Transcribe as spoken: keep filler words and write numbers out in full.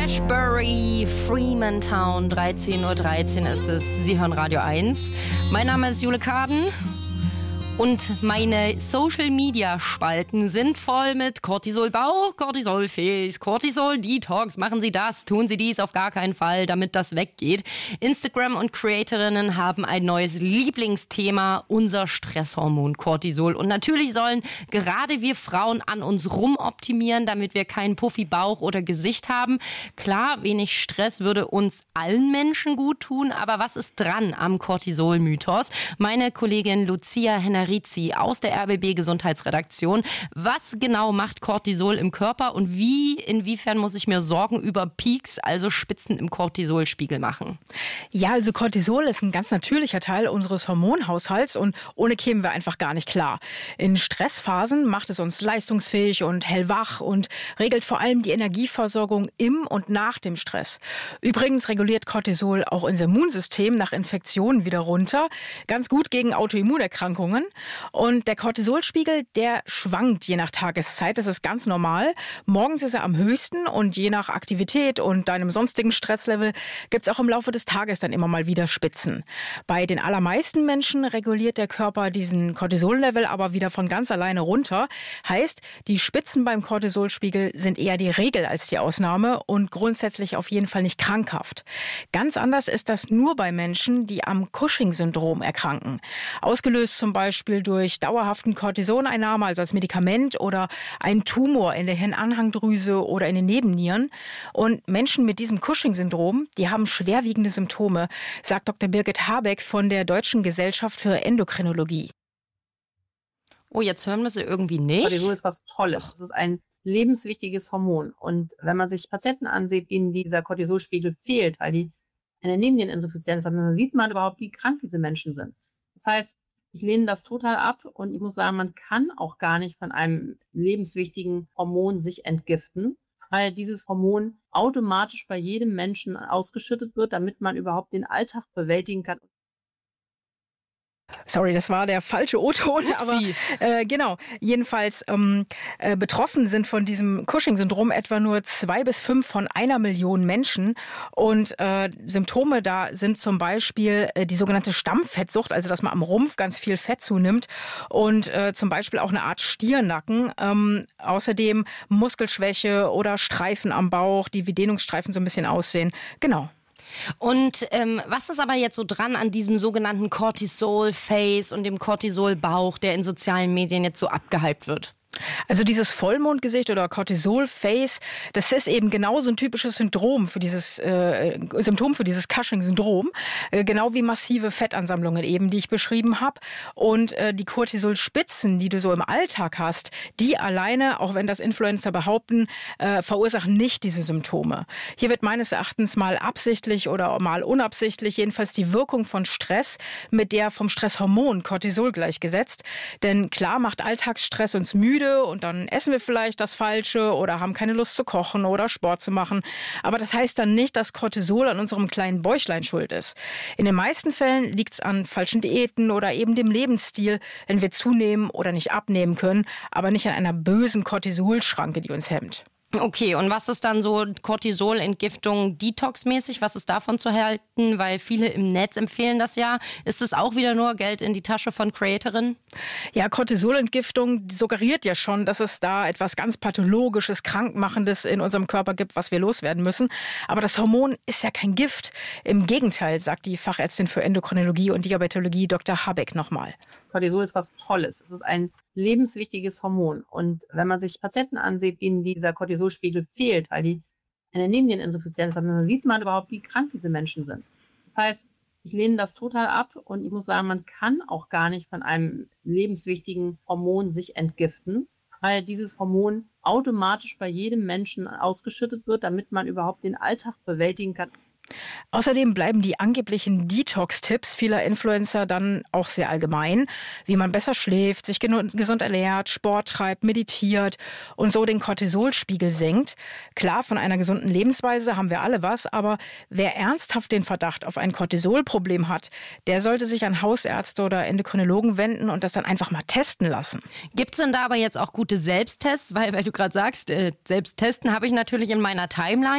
Ashbury, Freemantown, dreizehn Uhr dreizehn ist es. Sie hören Radio eins. Mein Name ist Jule Kaden. Und meine Social-Media-Spalten sind voll mit Cortisol-Bauch, Cortisol-Face, Cortisol-Detox. Machen Sie das, tun Sie dies auf gar keinen Fall, damit das weggeht. Instagram und Creatorinnen haben ein neues Lieblingsthema, unser Stresshormon Cortisol. Und natürlich sollen gerade wir Frauen an uns rumoptimieren, damit wir keinen Puffy-Bauch oder Gesicht haben. Klar, wenig Stress würde uns allen Menschen gut tun, aber was ist dran am Cortisol-Mythos? Meine Kollegin Lucia Henner aus der R B B Gesundheitsredaktion. Was genau macht Cortisol im Körper und wie, inwiefern muss ich mir Sorgen über Peaks, also Spitzen im Cortisolspiegel machen? Ja, also Cortisol ist ein ganz natürlicher Teil unseres Hormonhaushalts und ohne kämen wir einfach gar nicht klar. In Stressphasen macht es uns leistungsfähig und hellwach und regelt vor allem die Energieversorgung im und nach dem Stress. Übrigens reguliert Cortisol auch unser Immunsystem nach Infektionen wieder runter. Ganz gut gegen Autoimmunerkrankungen. Und der Cortisolspiegel, der schwankt je nach Tageszeit. Das ist ganz normal. Morgens ist er am höchsten und je nach Aktivität und deinem sonstigen Stresslevel gibt es auch im Laufe des Tages dann immer mal wieder Spitzen. Bei den allermeisten Menschen reguliert der Körper diesen Cortisollevel aber wieder von ganz alleine runter. Heißt, die Spitzen beim Cortisolspiegel sind eher die Regel als die Ausnahme und grundsätzlich auf jeden Fall nicht krankhaft. Ganz anders ist das nur bei Menschen, die am Cushing-Syndrom erkranken. Ausgelöst zum Beispiel durch dauerhaften Cortisoneinnahme, also als Medikament oder einen Tumor in der Hirnanhangdrüse oder in den Nebennieren. Und Menschen mit diesem Cushing-Syndrom, die haben schwerwiegende Symptome, sagt Doktor Birgit Habeck von der Deutschen Gesellschaft für Endokrinologie. Oh, jetzt hören wir sie irgendwie nicht. Cortisol ist was Tolles. Es ist ein lebenswichtiges Hormon. Und wenn man sich Patienten ansieht, denen dieser Cortisolspiegel fehlt, weil die eine Nebenniereninsuffizienz haben, dann sieht man überhaupt, wie krank diese Menschen sind. Das heißt, ich lehne das total ab und ich muss sagen, man kann auch gar nicht von einem lebenswichtigen Hormon sich entgiften, weil dieses Hormon automatisch bei jedem Menschen ausgeschüttet wird, damit man überhaupt den Alltag bewältigen kann. Sorry, das war der falsche O-Ton, aber äh, genau. Jedenfalls ähm, äh, betroffen sind von diesem Cushing-Syndrom etwa nur zwei bis fünf von einer Million Menschen. Und äh, Symptome da sind zum Beispiel äh, die sogenannte Stammfettsucht, also dass man am Rumpf ganz viel Fett zunimmt und äh, zum Beispiel auch eine Art Stirnacken. Ähm, außerdem Muskelschwäche oder Streifen am Bauch, die wie Dehnungsstreifen so ein bisschen aussehen. Genau. Und ähm, was ist aber jetzt so dran an diesem sogenannten Cortisol-Face und dem Cortisol-Bauch, der in sozialen Medien jetzt so abgehypt wird? Also dieses Vollmondgesicht oder Cortisol-Face, das ist eben genauso ein typisches Syndrom für dieses äh, Symptom für dieses Cushing-Syndrom, äh, genau wie massive Fettansammlungen eben, die ich beschrieben habe. Und äh, die Cortisol-Spitzen, die du so im Alltag hast, die alleine, auch wenn das Influencer behaupten, äh, verursachen nicht diese Symptome. Hier wird meines Erachtens mal absichtlich oder mal unabsichtlich jedenfalls die Wirkung von Stress mit der vom Stresshormon Cortisol gleichgesetzt. Denn klar macht Alltagsstress uns müde, und dann essen wir vielleicht das Falsche oder haben keine Lust zu kochen oder Sport zu machen. Aber das heißt dann nicht, dass Cortisol an unserem kleinen Bäuchlein schuld ist. In den meisten Fällen liegt es an falschen Diäten oder eben dem Lebensstil, wenn wir zunehmen oder nicht abnehmen können, aber nicht an einer bösen Cortisolschranke, die uns hemmt. Okay, und was ist dann so Cortisolentgiftung detoxmäßig? Was ist davon zu halten? Weil viele im Netz empfehlen das ja. Ist es auch wieder nur Geld in die Tasche von Creatorinnen? Ja, Cortisolentgiftung suggeriert ja schon, dass es da etwas ganz Pathologisches, Krankmachendes in unserem Körper gibt, was wir loswerden müssen. Aber das Hormon ist ja kein Gift. Im Gegenteil, sagt die Fachärztin für Endokrinologie und Diabetologie Doktor Habeck nochmal. Cortisol ist was Tolles. Es ist ein lebenswichtiges Hormon. Und wenn man sich Patienten ansieht, denen dieser Cortisolspiegel fehlt, weil die eine Nebenniereninsuffizienz haben, dann sieht man überhaupt, wie krank diese Menschen sind. Das heißt, ich lehne das total ab und ich muss sagen, man kann auch gar nicht von einem lebenswichtigen Hormon sich entgiften, weil dieses Hormon automatisch bei jedem Menschen ausgeschüttet wird, damit man überhaupt den Alltag bewältigen kann. Außerdem bleiben die angeblichen Detox-Tipps vieler Influencer dann auch sehr allgemein, wie man besser schläft, sich gesund ernährt, Sport treibt, meditiert und so den Cortisolspiegel senkt. Klar, von einer gesunden Lebensweise haben wir alle was, aber wer ernsthaft den Verdacht auf ein Cortisolproblem hat, der sollte sich an Hausärzte oder Endokrinologen wenden und das dann einfach mal testen lassen. Gibt es denn da aber jetzt auch gute Selbsttests? Weil, weil du gerade sagst, äh, Selbsttesten habe ich natürlich in meiner Timeline.